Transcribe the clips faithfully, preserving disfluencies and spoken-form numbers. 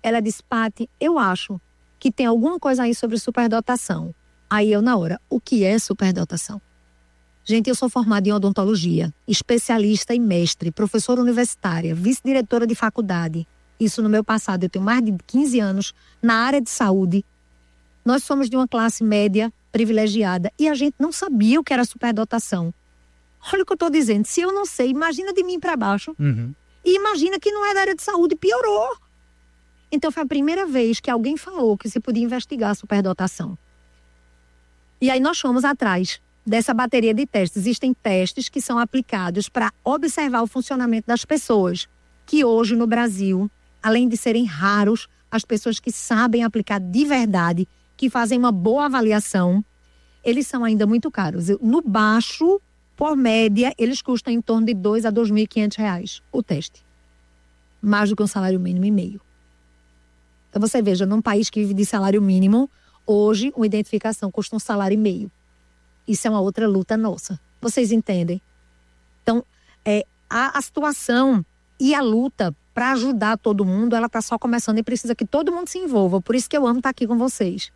Ela disse, Paty, eu acho que tem alguma coisa aí sobre superdotação. Aí eu, na hora, o que é superdotação? Gente, eu sou formada em odontologia, especialista e mestre, professora universitária, vice-diretora de faculdade. Isso no meu passado, eu tenho mais de quinze anos na área de saúde. Nós somos de uma classe média privilegiada e a gente não sabia o que era superdotação. Olha o que eu estou dizendo, se eu não sei, imagina de mim para baixo. Uhum. E imagina que não é da área de saúde, piorou. Então foi a primeira vez que alguém falou que se podia investigar a superdotação. E aí nós fomos atrás dessa bateria de testes. Existem testes que são aplicados para observar o funcionamento das pessoas, que hoje no Brasil, além de serem raros, as pessoas que sabem aplicar de verdade, que fazem uma boa avaliação, eles são ainda muito caros. No baixo, por média, eles custam em torno de dois a dois mil e quinhentos reais o teste. Mais do que um salário mínimo e meio. Então você veja, num país que vive de salário mínimo, hoje uma identificação custa um salário e meio. Isso é uma outra luta nossa. Vocês entendem? Então, é, a, a situação e a luta para ajudar todo mundo, ela está só começando e precisa que todo mundo se envolva. Por isso que eu amo estar aqui com vocês.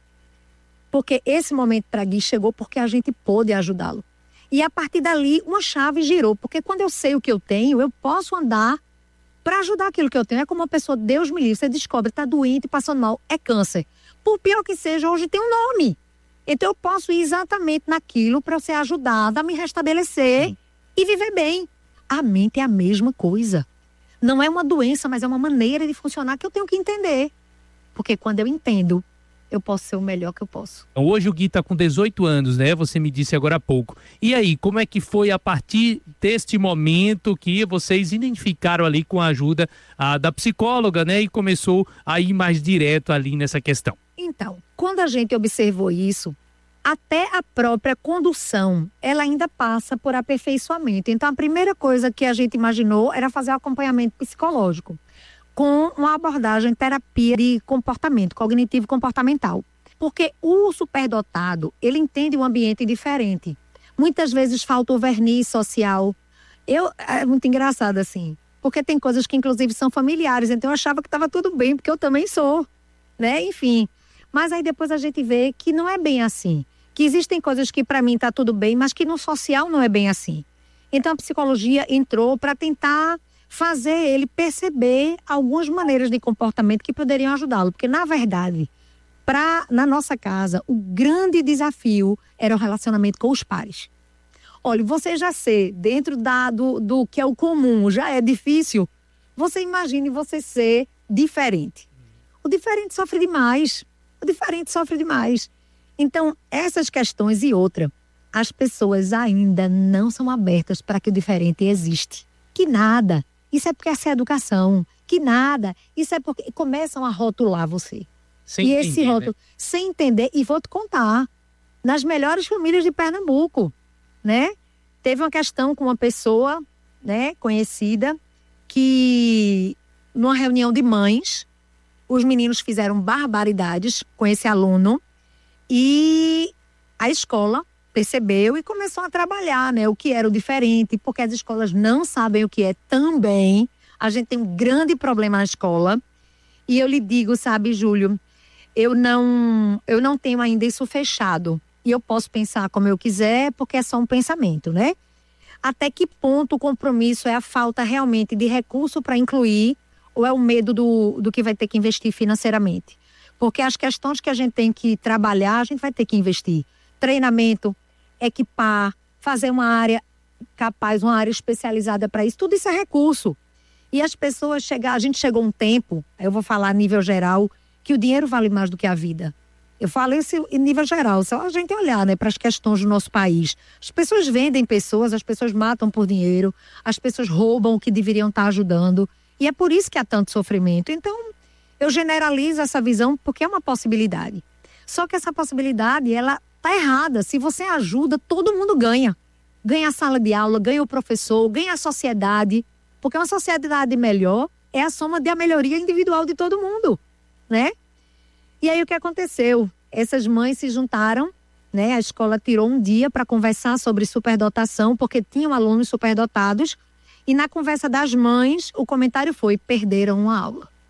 Porque esse momento para Gui chegou porque a gente pôde ajudá-lo. E a partir dali, uma chave girou. Porque quando eu sei o que eu tenho, eu posso andar para ajudar aquilo que eu tenho. É como uma pessoa, Deus me livre, você descobre, está doente, passando mal, é câncer. Por pior que seja, hoje tem um nome. Então eu posso ir exatamente naquilo para ser ajudada a me restabelecer. Sim. E viver bem. A mente é a mesma coisa. Não é uma doença, mas é uma maneira de funcionar que eu tenho que entender. Porque quando eu entendo, eu posso ser o melhor que eu posso. Hoje o Gui está com dezoito anos, né? Você me disse agora há pouco. E aí, como é que foi a partir deste momento que vocês identificaram ali com a ajuda a, da psicóloga, né? E começou a ir mais direto ali nessa questão? Então, quando a gente observou isso, até a própria condução, ela ainda passa por aperfeiçoamento. Então, a primeira coisa que a gente imaginou era fazer o acompanhamento psicológico, com uma abordagem terapia de comportamento, cognitivo comportamental. Porque o superdotado, ele entende um ambiente diferente. Muitas vezes falta o verniz social. Eu, é muito engraçado assim, porque tem coisas que inclusive são familiares, então eu achava que estava tudo bem, porque eu também sou, né? Enfim. Mas aí depois a gente vê que não é bem assim. Que existem coisas que para mim tá tudo bem, mas que no social não é bem assim. Então a psicologia entrou para tentar fazer ele perceber algumas maneiras de comportamento que poderiam ajudá-lo. Porque, na verdade, pra, na nossa casa, o grande desafio era o relacionamento com os pares. Olha, você já ser dentro da, do, do que é o comum, já é difícil. Você imagine você ser diferente. O diferente sofre demais. O diferente sofre demais. Então, essas questões e outra, as pessoas ainda não são abertas para que o diferente existe. Que nada. Isso é porque essa é a educação. Que nada. Isso é porque começam a rotular você. Sem e esse entender, rótulo, né? Sem entender. E vou te contar. Nas melhores famílias de Pernambuco, né? Teve uma questão com uma pessoa, né, conhecida, que numa reunião de mães, os meninos fizeram barbaridades com esse aluno e a escola percebeu e começou a trabalhar, né, o que era o diferente, porque as escolas não sabem o que é também. A gente tem um grande problema na escola e eu lhe digo, sabe, Júlio, eu não, eu não tenho ainda isso fechado e eu posso pensar como eu quiser porque é só um pensamento, né? Até que ponto o compromisso é a falta realmente de recurso para incluir ou é o medo do, do que vai ter que investir financeiramente? Porque as questões que a gente tem que trabalhar, a gente vai ter que investir. Treinamento, equipar, fazer uma área capaz, uma área especializada para isso, tudo isso é recurso. E as pessoas chegar, a gente chegou um tempo, eu vou falar a nível geral, que o dinheiro vale mais do que a vida. Eu falo isso em nível geral, só a gente olhar, né, para as questões do nosso país. As pessoas vendem pessoas, as pessoas matam por dinheiro, as pessoas roubam o que deveriam estar ajudando. E é por isso que há tanto sofrimento. Então, eu generalizo essa visão porque é uma possibilidade. Só que essa possibilidade, ela tá errada. Se você ajuda, todo mundo ganha. Ganha a sala de aula, ganha o professor, ganha a sociedade. Porque uma sociedade melhor é a soma da melhoria individual de todo mundo, né? E aí o que aconteceu? Essas mães se juntaram, né? A escola tirou um dia para conversar sobre superdotação, porque tinham alunos superdotados. E na conversa das mães, o comentário foi, perderam uma aula.